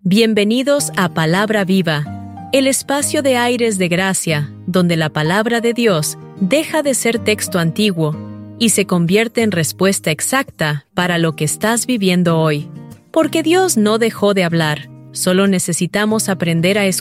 Bienvenidos a Palabra Viva, el espacio de aires de gracia, donde la palabra de Dios deja de ser texto antiguo y se convierte en respuesta exacta para lo que estás viviendo hoy. Porque Dios no dejó de hablar, solo necesitamos aprender a escuchar